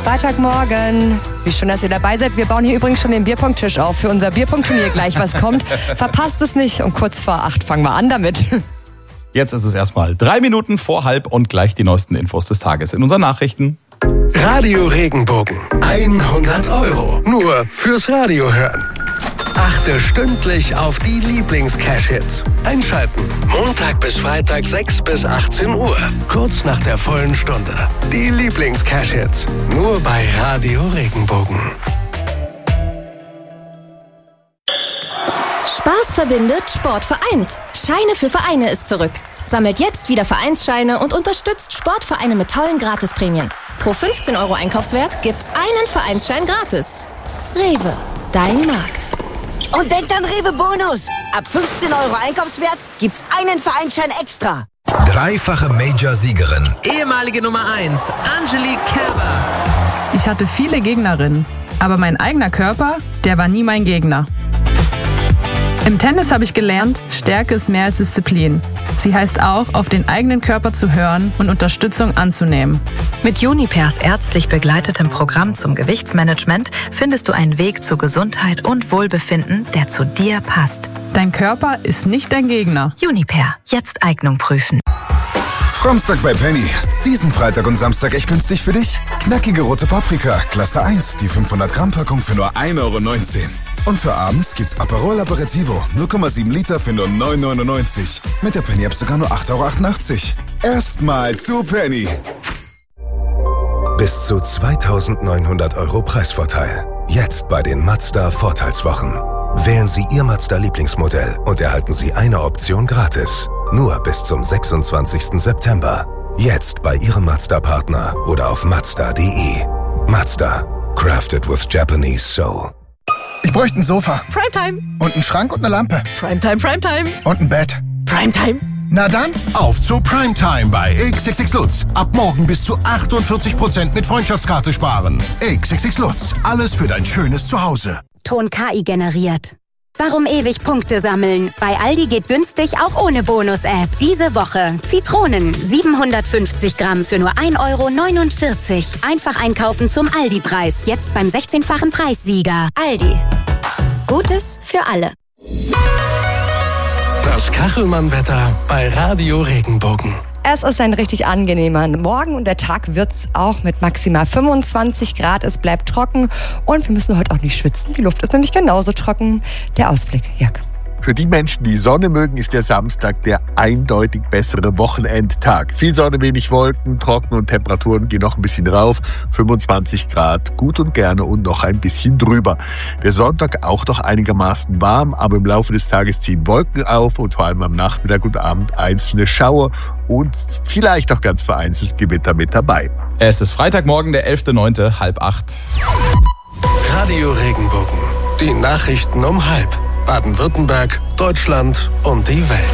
Freitagmorgen. Wie schön, dass ihr dabei seid. Wir bauen hier übrigens schon den Bierpong-Tisch auf für unser Bierpong-Turnier gleich, was kommt. Verpasst es nicht. Um kurz vor 8 fangen wir an damit. Jetzt ist es erstmal 3 Minuten vor halb und gleich die neuesten Infos des Tages in unseren Nachrichten. Radio Regenbogen. 100 € nur fürs Radio hören. Achte stündlich auf die Lieblings-Cash-Hits. Einschalten. Montag bis Freitag 6 bis 18 Uhr. Kurz nach der vollen Stunde. Die Lieblings-Cash-Hits. Nur bei Radio Regenbogen. Spaß verbindet, Sport vereint. Scheine für Vereine ist zurück. Sammelt jetzt wieder Vereinsscheine und unterstützt Sportvereine mit tollen Gratisprämien. Pro 15 € Einkaufswert gibt's einen Vereinsschein gratis. Rewe, dein Markt. Und denkt an Rewe Bonus. Ab 15 € Einkaufswert gibt's einen Vereinsschein extra. Dreifache Major-Siegerin. Ehemalige Nummer 1, Angelique Kerber. Ich hatte viele Gegnerinnen, aber mein eigener Körper, der war nie mein Gegner. Im Tennis habe ich gelernt, Stärke ist mehr als Disziplin. Sie heißt auch, auf den eigenen Körper zu hören und Unterstützung anzunehmen. Mit Junipers ärztlich begleitetem Programm zum Gewichtsmanagement findest du einen Weg zu Gesundheit und Wohlbefinden, der zu dir passt. Dein Körper ist nicht dein Gegner. Juniper, jetzt Eignung prüfen. Samstag bei Penny. Diesen Freitag und Samstag echt günstig für dich. Knackige rote Paprika, Klasse 1, die 500 Gramm Packung für nur 1,19 €. Und für abends gibt's Aperol Aperitivo, 0,7 Liter für nur 9,99 €. Mit der Penny-App sogar nur 8,88 €. Erstmal zu Penny. Bis zu 2.900 € Preisvorteil. Jetzt bei den Mazda Vorteilswochen. Wählen Sie Ihr Mazda-Lieblingsmodell und erhalten Sie eine Option gratis. Nur bis zum 26. September. Jetzt bei Ihrem Mazda-Partner oder auf Mazda.de. Mazda. Crafted with Japanese Soul. Ich bräuchte ein Sofa. Primetime. Und einen Schrank und eine Lampe. Primetime, Primetime. Und ein Bett. Primetime. Na dann, auf zu Primetime bei XXX Lutz. Ab morgen bis zu 48% mit Freundschaftskarte sparen. XXX Lutz. Alles für dein schönes Zuhause. Ton KI generiert. Warum ewig Punkte sammeln? Bei Aldi geht günstig auch ohne Bonus-App. Diese Woche Zitronen 750 Gramm für nur 1,49 €. Einfach einkaufen zum Aldi-Preis. Jetzt beim 16-fachen Preissieger. Aldi. Gutes für alle. Das Kachelmann-Wetter bei Radio Regenbogen. Es ist ein richtig angenehmer Morgen und der Tag wird's auch mit maximal 25 Grad. Es bleibt trocken und wir müssen heute auch nicht schwitzen. Die Luft ist nämlich genauso trocken. Der Ausblick, Jörg. Für die Menschen, die Sonne mögen, ist der Samstag der eindeutig bessere Wochenendtag. Viel Sonne, wenig Wolken, trocken und Temperaturen gehen noch ein bisschen rauf. 25 Grad, gut und gerne und noch ein bisschen drüber. Der Sonntag auch noch einigermaßen warm, aber im Laufe des Tages ziehen Wolken auf und vor allem am Nachmittag und Abend einzelne Schauer und vielleicht auch ganz vereinzelt Gewitter mit dabei. Es ist Freitagmorgen, der 11.09., 7:30. Radio Regenbogen. Die Nachrichten um 12:30. Baden-Württemberg, Deutschland und die Welt.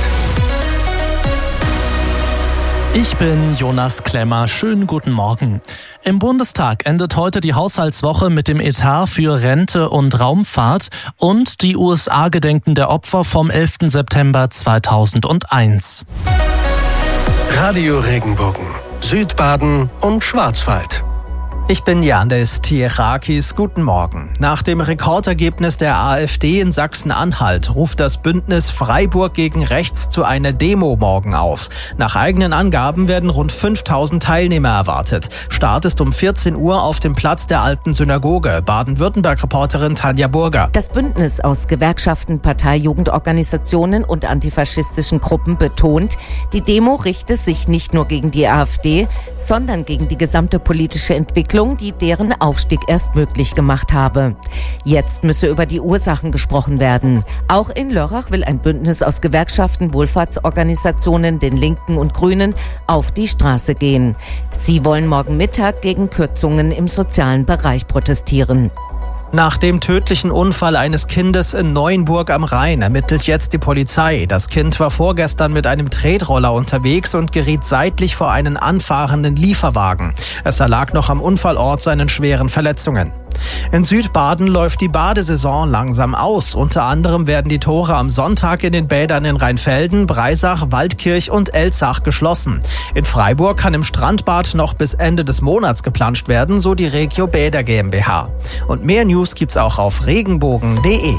Ich bin Jonas Klemmer. Schönen guten Morgen. Im Bundestag endet heute die Haushaltswoche mit dem Etat für Rente und Raumfahrt und die USA gedenken der Opfer vom 11. September 2001. Radio Regenbogen, Südbaden und Schwarzwald. Ich bin Yannis Tierakis. Guten Morgen. Nach dem Rekordergebnis der AfD in Sachsen-Anhalt ruft das Bündnis Freiburg gegen Rechts zu einer Demo morgen auf. Nach eigenen Angaben werden rund 5.000 Teilnehmer erwartet. Start ist um 14 Uhr auf dem Platz der Alten Synagoge. Baden-Württemberg-Reporterin Tanja Burger. Das Bündnis aus Gewerkschaften, Partei, Jugendorganisationen und antifaschistischen Gruppen betont, die Demo richte sich nicht nur gegen die AfD, sondern gegen die gesamte politische Entwicklung, die deren Aufstieg erst möglich gemacht habe. Jetzt müsse über die Ursachen gesprochen werden. Auch in Lörrach will ein Bündnis aus Gewerkschaften, Wohlfahrtsorganisationen, den Linken und Grünen auf die Straße gehen. Sie wollen morgen Mittag gegen Kürzungen im sozialen Bereich protestieren. Nach dem tödlichen Unfall eines Kindes in Neuenburg am Rhein ermittelt jetzt die Polizei. Das Kind war vorgestern mit einem Tretroller unterwegs und geriet seitlich vor einen anfahrenden Lieferwagen. Es erlag noch am Unfallort seinen schweren Verletzungen. In Südbaden läuft die Badesaison langsam aus. Unter anderem werden die Tore am Sonntag in den Bädern in Rheinfelden, Breisach, Waldkirch und Elzach geschlossen. In Freiburg kann im Strandbad noch bis Ende des Monats geplanscht werden, so die Regio Bäder GmbH. Und mehr News gibt's auch auf regenbogen.de.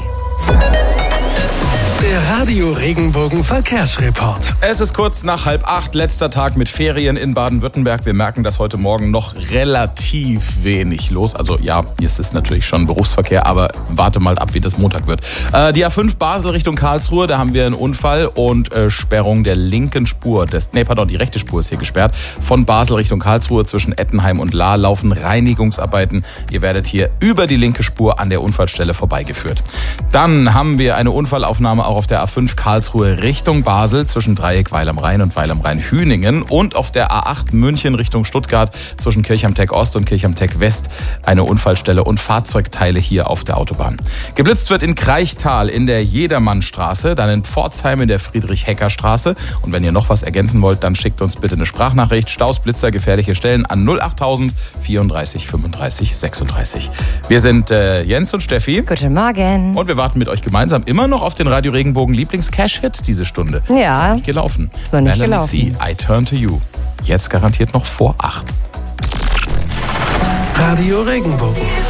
Der Radio Regenbogen Verkehrsreport. Es ist kurz nach 7:30, letzter Tag mit Ferien in Baden-Württemberg. Wir merken, dass heute Morgen noch relativ wenig los. Also ja, es ist natürlich schon Berufsverkehr, aber warte mal ab, wie das Montag wird. Die A5 Basel Richtung Karlsruhe, da haben wir einen Unfall und Sperrung der linken Spur. Die rechte Spur ist hier gesperrt. Von Basel Richtung Karlsruhe zwischen Ettenheim und Lahr laufen Reinigungsarbeiten. Ihr werdet hier über die linke Spur an der Unfallstelle vorbeigeführt. Dann haben wir eine Unfallaufnahme auch auf der A5 Karlsruhe Richtung Basel zwischen Dreieck Weil am Rhein und Weil am Rhein-Hüningen und auf der A8 München Richtung Stuttgart zwischen Kirchhamteck Ost und Kirchhamteck West eine Unfallstelle und Fahrzeugteile hier auf der Autobahn. Geblitzt wird in Kreichtal in der Jedermannstraße, dann in Pforzheim in der Friedrich-Hecker-Straße. Und wenn ihr noch was ergänzen wollt, dann schickt uns bitte eine Sprachnachricht. Staus, Blitzer, gefährliche Stellen an 08000 34 35 36. Wir sind Jens und Steffi. Guten Morgen. Und wir warten mit euch gemeinsam immer noch auf den Radio Regenbogen Lieblings-Cash-Hit diese Stunde. Ja. Ist noch nicht gelaufen. Ist noch nicht Melanie gelaufen. C, I Turn to You. Jetzt garantiert noch vor 8. Radio Regenbogen.